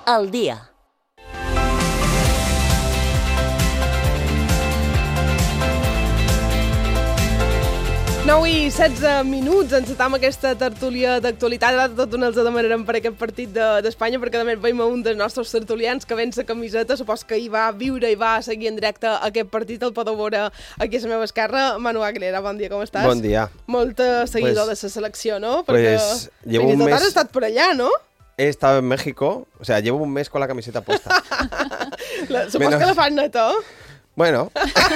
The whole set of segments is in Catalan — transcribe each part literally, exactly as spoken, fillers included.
al dia. nou i setze minuts, encetam aquesta tertúlia d'actualitat. Ara tot ens demanarem per aquest partit d'Espanya, perquè també veiem un dels nostres tertulians que ven la camiseta, supos que hi va viure i va seguir en directe aquest partit, el podeu veure aquí a la meva esquerra. Manu Aguilera, bon dia, com estàs? Bon dia. Molt seguidor pues, de la selecció, ¿no? Perquè pues llevo un mes... has estat per allà, ¿no? He estado en México, o sea, llevo un mes con la camiseta puesta. la, supos Menos... que la fan neta. Bueno...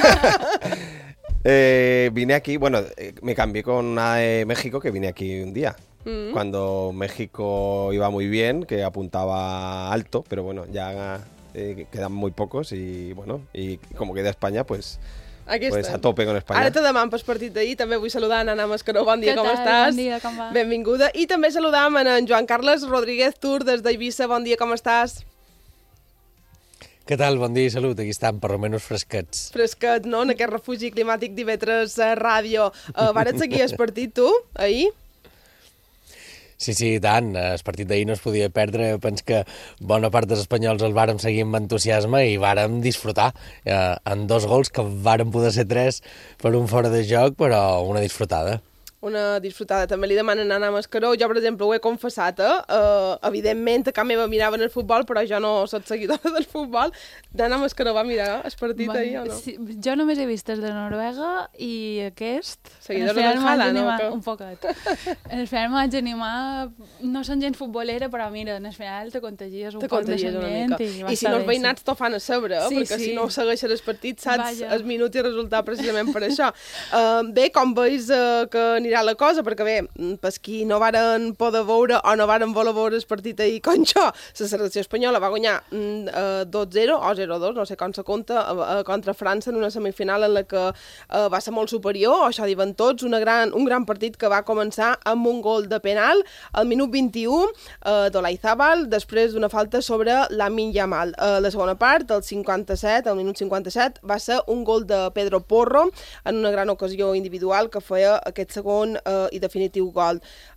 Eh, vine aquí, bueno, eh, me cambié con una de México que vine aquí un día. Mm. Cuando México iba muy bien, que apuntaba alto, pero bueno, ya eh, quedan muy pocos y bueno, y como queda España, pues, pues a tope con España. Ara te demano pel partit d'ahir, també vull saludar a Anna Mascaró, bon dia, com estàs? Bon dia, com va? Benvinguda. I també saludam a en Joan Carles Rodríguez Tur des d'Eivissa, bon dia, com estàs? Què tal? Bon dia i salut. Aquí estan, per almenys fresquets. Fresquet, no? En aquest refugi climàtic d'I V tres a ràdio. Uh, Vares seguir el partit, tu, ahir? Sí, sí, i tant. El partit d'ahir no es podia perdre. Penso que bona part dels espanyols el vàrem seguir amb entusiasme i vàrem disfrutar. Eh, en dos gols, que vàrem poder ser tres per un fora de joc, però una disfrutada. Una disfrutada. També li demanen a Anna Mascaró. Jo, per exemple, ho he confessat, eh? Uh, evidentment, a casa meva miraven el futbol, però jo no soc seguidora del futbol. D'Anna Mascaró va mirar el partit bueno, ahir o no? Sí, jo només he vist el de Noruega i aquest... Seguidora del Haaland, no? Que... Un poquet. En el final m'haig d'animar... No són gent futbolera, però mira, en el final te contagies un te poc de l'ambient i va I si no els veïnats t'ho fan a saber, eh? Sí, perquè sí. si no segueixes el partit saps Vaja. el minut i el resultat precisament per això. Uh, bé, com veus uh, que anirà la cosa, perquè bé, per qui no varen poder veure o no varen voler veure el partit ahir com jo, la selecció espanyola va guanyar uh, dos zero o zero dos, no sé com se compta, uh, contra França en una semifinal en la que uh, va ser molt superior, això diuen tots, una gran, un gran partit que va començar amb un gol de penal al minut vint-i-u uh, d'Olaizábal, després d'una falta sobre Lamine Yamal. Uh, la segona part, el cinquanta-set, al minut cinquanta-set, va ser un gol de Pedro Porro en una gran ocasió individual que feia aquest segon uh, i definitiu gol.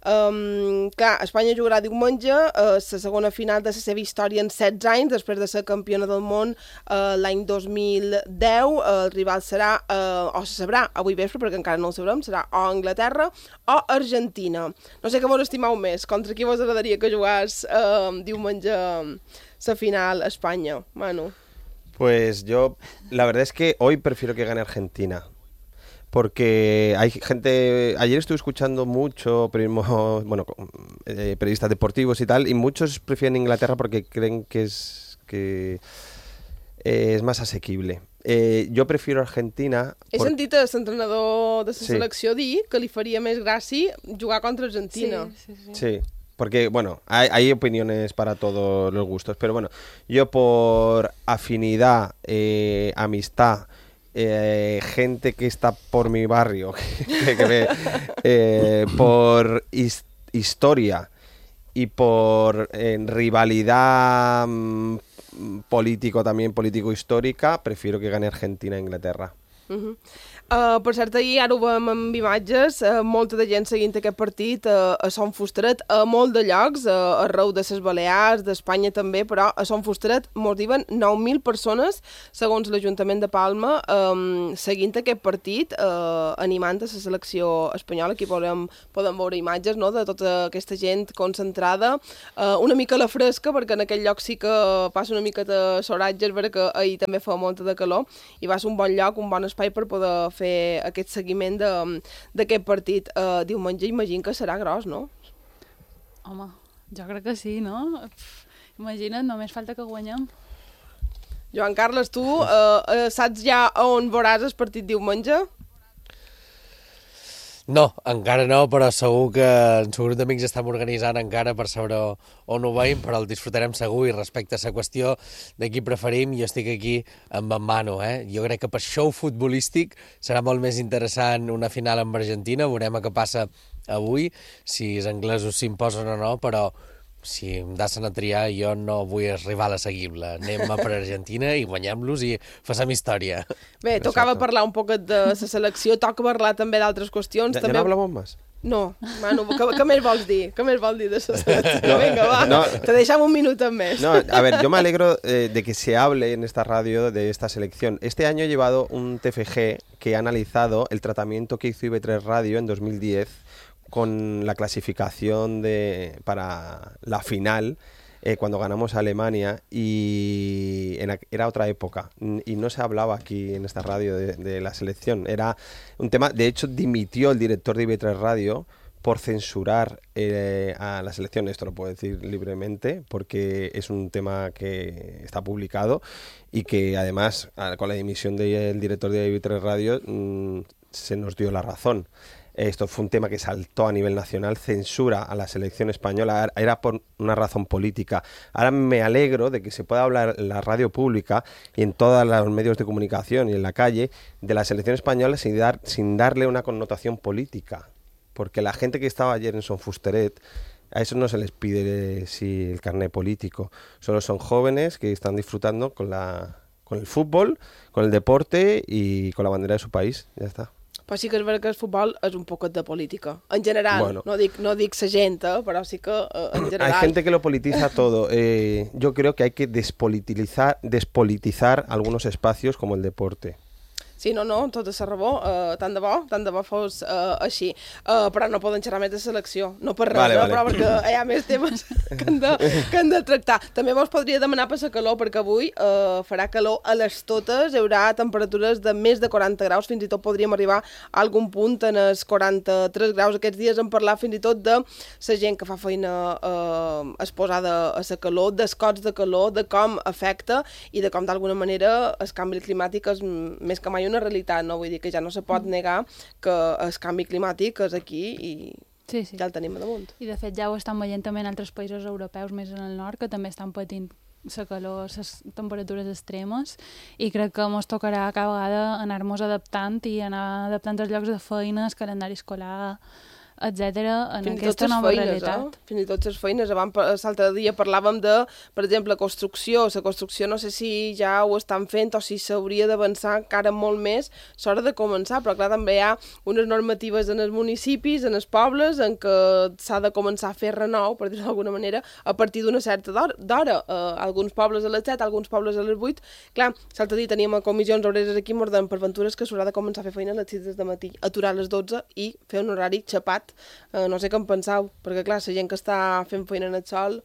Um, clar, Espanya jugarà diumenge uh, la segona final de la seva història en setze anys, després de ser campiona del món uh, l'any dos mil deu. Uh, el rival serà, uh, o se sabrà avui vespre, perquè encara no ho sabrem, serà o Anglaterra o Argentina. No sé què vos estimeu més, contra qui vos agradaria que jugàs uh, diumenge la final a Espanya, Manu? Pues yo, la verdad es que hoy prefiero que gane Argentina. Porque hay gente... Ayer estuve escuchando mucho periodismo, bueno, eh, periodistas deportivos y tal, y muchos prefieren Inglaterra porque creen que es que eh, es más asequible. Eh, jo prefiero Argentina... He por... sentit a l'entrenador de la sí. selecció dir que li faria més gràcia jugar contra Argentina. Sí, sí, sí. Sí, porque, bueno, hay, hay opiniones para todos los gustos, pero bueno, yo por afinidad, eh, amistad... Eh, gente que está por mi barrio, que, que ve, eh, por his, historia y por eh, rivalidad mmm, político también, político-histórica, prefiero que gane Argentina a Inglaterra. Uh-huh. Uh, per cert, ahir ara ho veiem amb imatges, uh, molta de gent seguint aquest partit uh, a Son Fusteret, a molt de llocs, uh, arreu de les Balears, d'Espanya també, però a Son Fusteret mos diuen nou mil persones, segons l'Ajuntament de Palma, um, seguint aquest partit, uh, animant a la selecció espanyola. Aquí podem, podem veure imatges, no?, de tota aquesta gent concentrada, uh, una mica a la fresca, perquè en aquell lloc sí que passa una mica de soratge, perquè ahir també fa molta de calor, i va ser un bon lloc, un bon espai per poder fer aquest seguiment d'aquest partit. Uh, diumenge imagino que serà gros, no? Home, jo crec que sí, no? Pff, imagina't, només falta que guanyem. Joan Carles, tu uh, uh, saps ja on veuràs el partit diumenge? No, encara no, però segur que el seu grup d'amics estem organitzant encara per saber on ho veiem, però el disfrutarem segur. I respecte a la qüestió de qui preferim, jo estic aquí amb en Manu, eh? Jo crec que per show futbolístic serà molt més interessant una final amb Argentina, veurem què passa avui, si els anglesos s'imposen o no, però si em dassen a triar, jo no vull el rival assequible. Anem a per Argentina i guanyem-los i facem història. Bé, tocava parlar un poc de la selecció, toca parlar també d'altres qüestions. Ja, també... ja no hablamos más? No, Manu, què, què més vols dir? Què més vols dir de la selecció? No, Vinga, va, no, te deixamos un minuto més. No, a ver, yo me alegro eh, de que se hable en esta radio de esta selección. Este año he llevado un T F G que ha analizado el tratamiento que hizo I B tres Radio en dos mil diez con la clasificación de, para la final, eh, cuando ganamos a Alemania, y en, era otra época y no se hablaba aquí en esta radio de, de la selección. Era un tema, de hecho dimitió el director de I B tres Radio por censurar eh, a la selección. Esto lo puedo decir libremente porque es un tema que está publicado y que además con la dimisión del director de I B tres Radio mmm, se nos dio la razón. Esto fue un tema que saltó a nivel nacional, censura a la selección española, era por una razón política. Ahora me alegro de que se pueda hablar en la radio pública y en todos los medios de comunicación y en la calle de la selección española sin, dar, sin darle una connotación política. Porque la gente que estaba ayer en Son Fusteret, a eso no se les pide si el carné político. Solo son jóvenes que están disfrutando con, la, con el fútbol, con el deporte y con la bandera de su país. Ya está. Però sí que és veritat que el futbol és un poquet de política. En general, bueno, no dic no dic la gent, eh, però sí que eh, en general... Hay gente que lo politiza todo. Eh, yo creo que hay que despolitizar, despolitizar algunos espacios como el deporte. Sí, no, no, tota la raó, uh, tant de bo, tant de bo fos uh, així. Uh, però no poden xerrar més de selecció, no per res, vale, eh, vale. Però perquè hi ha més temes que hem, de, que hem de tractar. També vos podria demanar per la calor, perquè avui uh, farà calor a les totes, hi haurà temperatures de més de quaranta graus, fins i tot podríem arribar a algun punt en els quaranta-tres graus. Aquests dies hem parlat fins i tot de la gent que fa feina uh, exposada a la calor, dels cots de calor, de com afecta i de com d'alguna manera el canvi climàtic és més que mai una realitat, no? Vull dir que ja no se pot negar que el canvi climàtic és aquí i sí, sí. Ja el tenim a damunt. I de fet ja ho estan veient també en altres països europeus més en el nord, que també estan patint la calor, les temperatures extremes, i crec que ens tocarà cada vegada anar-nos adaptant i anar adaptant els llocs de feina, el calendari escolar, etcètera, en fins aquesta nova feines, realitat. Eh? Fins i tot les feines. L'altre dia parlàvem de, per exemple, construcció. La construcció no sé si ja ho estan fent o si s'hauria d'avançar encara molt més. S'hora de començar, però clar, també hi ha unes normatives en els municipis, en els pobles, en què s'ha de començar a fer renou, per dir-ho d'alguna manera, a partir d'una certa d'hora. Uh, alguns pobles a les set, alguns pobles a les vuit. Clar, l'altre dia teníem a comissions obreres aquí mordant per ventures que s'haurà de començar a fer feina a les sis del matí, aturar a les dotze i fer un horari xapat. Uh, no sé què en penseu, perquè clar, la gent que està fent feina en el sol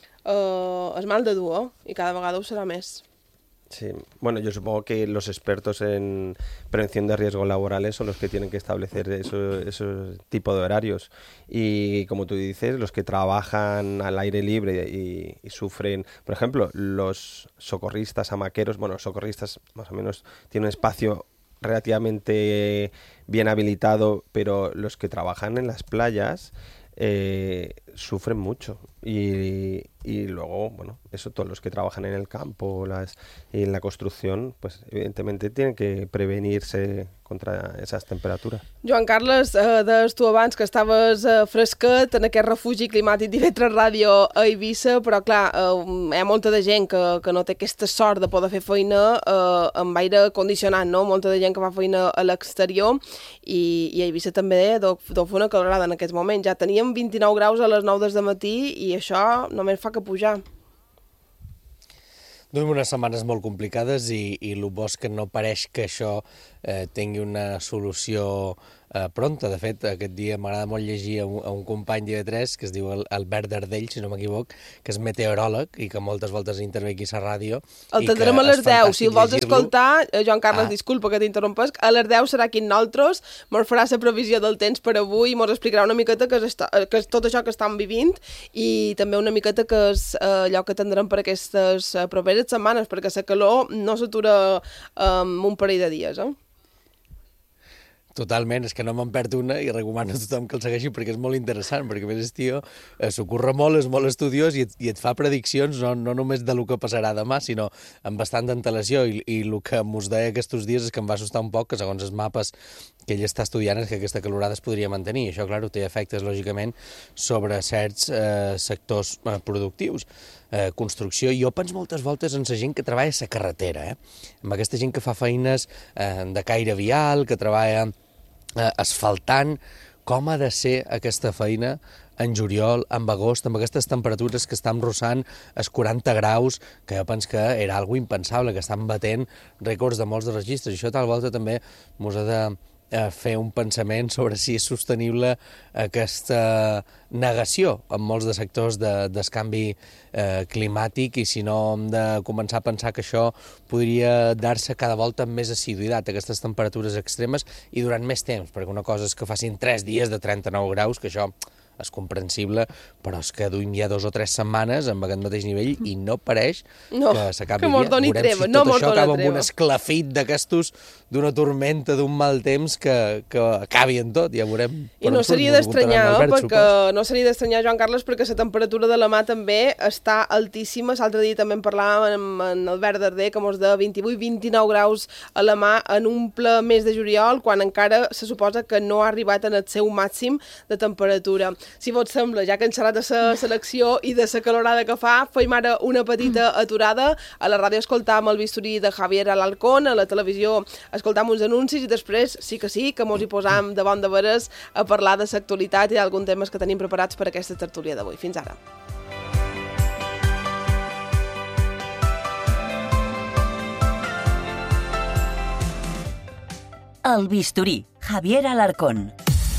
uh, es mal de dur, eh? I cada vegada ho serà més. Sí, bueno, yo supongo que los expertos en prevención de riesgos laborales son los que tienen que establecer esos eso tipo de horarios. Y como tú dices, los que trabajan al aire libre y, y sufren, por ejemplo, los socorristas, hamaqueros, bueno, los socorristas más o menos tienen un espacio relativamente bien habilitado, pero los que trabajan en las playas eh, sufren mucho y, y luego, bueno, eso, todos los que trabajan en el campo las, y en la construcción, pues evidentemente tienen que prevenirse contra esas temperaturas. Joan Carles, eh, deies tu abans que estaves eh, fresquet en aquest refugi climàtic d'I B tres Ràdio a Eivissa, però clar, eh, hi ha molta de gent que, que no té aquesta sort de poder fer feina eh, amb aire condicionat, no? Molta de gent que fa feina a l'exterior i, i a Eivissa també deu fer una calorada en aquests moments. Ja teníem vint-i-nou graus a les nou del matí i això només fa que pujar. Duim unes setmanes molt complicades i, i el bo és que no pareix que això eh, tingui una solució eh, pronta. De fet, aquest dia m'agrada molt llegir a un, a un company d'I B tres que es diu Albert Dardell, si no m'equivoc, que és meteoròleg i que moltes voltes intervé aquí a la ràdio. El tindrem a les deu. Si el vols escoltar, Joan Carles, ah. disculpa que t'interrompes, a les deu serà aquí amb nosaltres, mos farà la previsió del temps per avui i mos explicarà una miqueta que és, que és tot això que estan vivint i també una miqueta que és eh, allò que tindrem per aquestes eh, properes setmanes, perquè la calor no s'atura en um, un parell de dies, eh? Totalment, és que no me'n perd una i recomano a tothom que el segueixi perquè és molt interessant, perquè a més el tio eh, s'ocorre molt, és molt estudiós i et, i et fa prediccions no, no només de lo que passarà demà, sinó amb bastant d'antelació i, i el que mos deia aquests dies és que em va assustar un poc que segons els mapes que ell està estudiant és que aquesta calorada es podria mantenir. Això, clar, té efectes, lògicament, sobre certs eh, sectors eh, productius. Eh, construcció. Jo penso moltes voltes en la gent que treballa a la carretera, eh? Amb aquesta gent que fa feines eh, de caire vial, que treballa eh, asfaltant, com ha de ser aquesta feina en juliol, en agost, amb aquestes temperatures que estan rossant els quaranta graus, que jo penso que era algo impensable, que estan batent rècords de molts de registres. I això tal volta també mos ha de eh, fer un pensament sobre si és sostenible aquesta negació en molts de sectors de, del canvi eh, climàtic, i si no hem de començar a pensar que això podria dar-se cada volta amb més assiduïtat, aquestes temperatures extremes, i durant més temps, perquè una cosa és que facin tres dies de trenta-nou graus, que això és comprensible, però és que duim ja dos o tres setmanes amb aquest mateix nivell i no pareix no, que s'acabi el dia. Veurem treva, si no tot això acaba treva. amb un esclafit d'aquestos, d'una tormenta, d'un mal temps que, que acabi en tot, ja veurem. I no seria d'estranyar, eh, perquè no seria d'estranyar, Joan Carles, perquè la temperatura de la mà també està altíssima. L'altre dia també en parlàvem amb en Albert Darder, que mos de vint-i-vuit vint-i-nou graus a la mà en un ple mes de juliol, quan encara se suposa que no ha arribat en el seu màxim de temperatura. Si vos sembla, ja que hem xerrat de la selecció i de la calorada que fa, feim ara una petita aturada. A la ràdio escoltam el bisturí de Javier Alarcón, a la televisió escoltam uns anuncis i després sí que sí, que mos hi posam de bon de veres a parlar de l'actualitat i d'alguns temes que tenim preparats per a aquesta tertúlia d'avui. Fins ara. El bisturí, Javier Alarcón.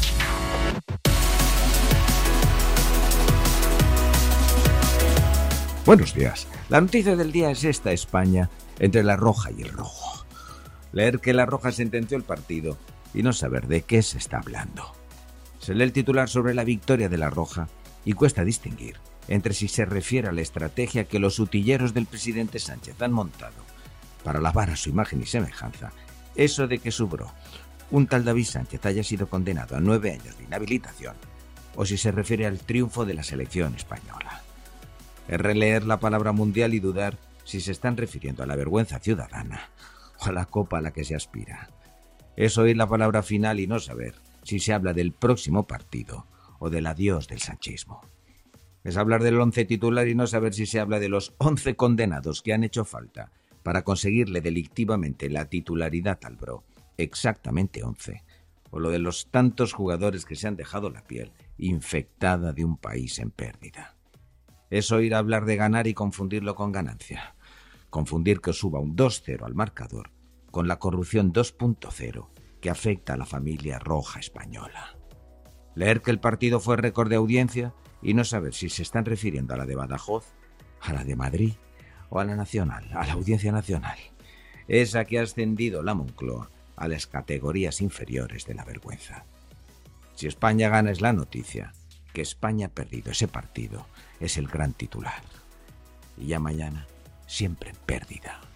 Buenos días. La noticia del día es esta: España entre la roja y el rojo. Leer que la roja sentenció el partido y no saber de qué se está hablando. Se lee el titular sobre la victoria de la roja y cuesta distinguir entre si se refiere a la estrategia que los utilleros del presidente Sánchez han montado para lavar a su imagen y semejanza eso de que su bro, un tal David Sánchez, haya sido condenado a nueve años de inhabilitación, o si se refiere al triunfo de la selección española. Es releer la palabra mundial y dudar si se están refiriendo a la vergüenza ciudadana o a la copa a la que se aspira. Es oír la palabra final y no saber si se habla del próximo partido o del adiós del sanchismo. Es hablar del once titular y no saber si se habla de los once condenados que han hecho falta para conseguirle delictivamente la titularidad al bro, exactamente once, o lo de los tantos jugadores que se han dejado la piel infectada de un país en pérdida. Es oír hablar de ganar y confundirlo con ganancia. Confundir que suba un dos cero al marcador con la corrupción dos punto cero que afecta a la familia roja española. Leer que el partido fue récord de audiencia y no saber si se están refiriendo a la de Badajoz, a la de Madrid o a la nacional, a la audiencia nacional. Esa que ha ascendido la Moncloa a las categorías inferiores de la vergüenza. Si España gana es la noticia. Que España ha perdido ese partido es el gran titular. Y ya mañana, siempre en pérdida.